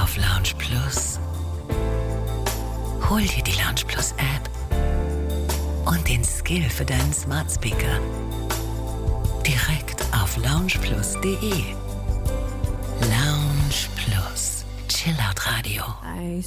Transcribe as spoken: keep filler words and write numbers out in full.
auf Lounge Plus. Hol dir die Lounge Plus App und den Skill für deinen Smart Speaker direkt auf loungeplus punkt de. Lounge Plus, Chillout Radio. I